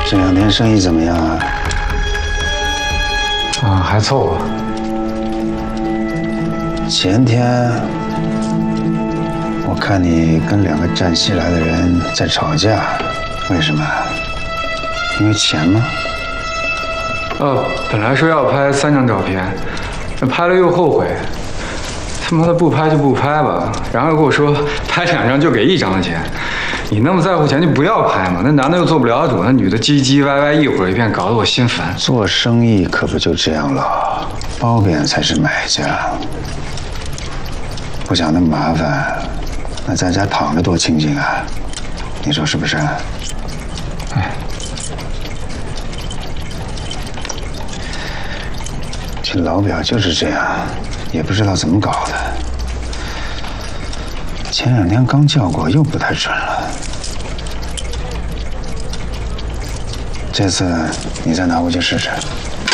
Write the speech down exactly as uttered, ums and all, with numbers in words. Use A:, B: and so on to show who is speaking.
A: 这两天生意怎么样啊？
B: 啊，还凑合。
A: 前天我看你跟两个站西来的人在吵架，为什么？因为钱吗？
B: 呃，本来说要拍三张照片，拍了又后悔。他妈的不拍就不拍吧，然后又跟我说拍两张就给一张的钱。你那么在乎钱就不要拍嘛，那男的又做不了主，那女的唧唧歪歪一会儿一遍，搞得我心烦。
A: 做生意可不就这样了，包贬才是买家。不想那么麻烦，那在家躺着多清静啊，你说是不是？
B: 哎，
A: 这老表就是这样，也不知道怎么搞的。前两天刚叫过，又不太准了。这次你再拿回去试试。